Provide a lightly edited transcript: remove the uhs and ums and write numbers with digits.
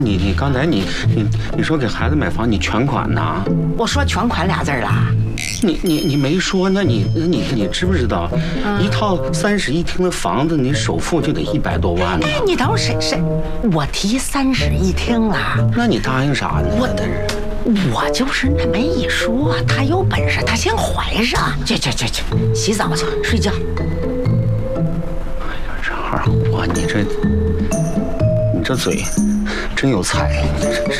你刚才你说给孩子买房，你全款呐？ 我说全款俩字了。 你没说，那你知不知道，一套30一厅的房子，你首付就得100多万呢。 哎，你等会儿谁？我提30一厅了。 那你答应啥呢？ 我就是那么一说，他有本事他先怀上。去，洗澡去，睡觉。 哎呀，这二货，你这嘴真有才，真是。